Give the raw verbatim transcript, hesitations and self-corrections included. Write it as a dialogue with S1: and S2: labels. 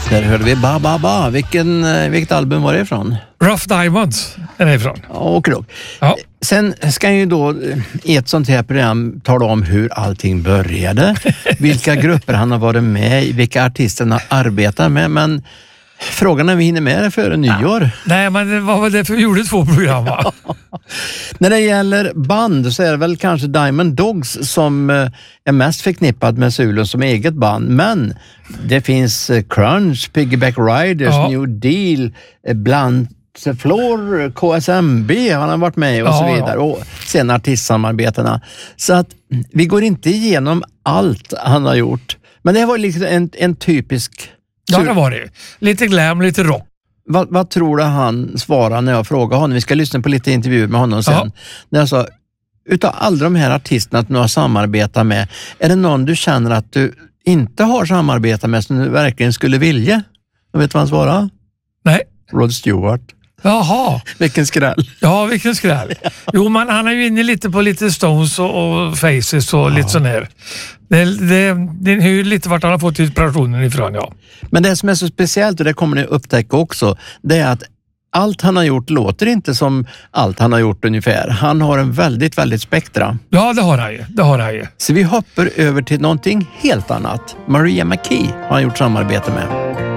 S1: Där hörde vi Ba Ba Ba. Vilken, vilket album var det ifrån?
S2: Rough Diamonds är det ifrån.
S1: Och då.
S2: Ja.
S1: Sen ska jag ju då i ett sånt här program tala om hur allting började. Vilka grupper han har varit med i, vilka artister han arbetar med. Men frågan är om vi hinner med det före nyår.
S2: Ja. Nej, men det var väl det för vi gjorde två program, va?
S1: När det gäller band så är det väl kanske Diamond Dogs som är mest förknippad med Zulu som eget band. Men det finns Crunch, Piggyback Riders, ja. New Deal, Blunt Floor, K S M B han har varit med och ja, så vidare. Ja. Och sen artistsamarbetena. Så att vi går inte igenom allt han har gjort. Men det var liksom en, en typisk...
S2: Ja, det var det. Lite glam, lite rock.
S1: Vad, vad tror du han svarar när jag frågar honom? Vi ska lyssna på lite intervjuer med honom sen. Ja. När jag sa, utav alla de här artisterna att du har samarbetat med, är det någon du känner att du inte har samarbetat med som du verkligen skulle vilja? Jag vet vad han svarar?
S2: Nej.
S1: Rod Stewart.
S2: Jaha.
S1: Vilken skräll.
S2: Ja, vilken skräll. Jo, men han är ju inne lite på lite Stones och, och Faces och ja. Lite sån här. Det, det, det är ju lite vart han har fått inspirationen ifrån, ja.
S1: Men det som är så speciellt, och det kommer ni upptäcka också, det är att allt han har gjort låter inte som allt han har gjort ungefär. Han har en väldigt, väldigt spektra.
S2: Ja, det har han ju. Det har han ju.
S1: Så vi hoppar över till någonting helt annat. Maria McKee har han gjort samarbete med.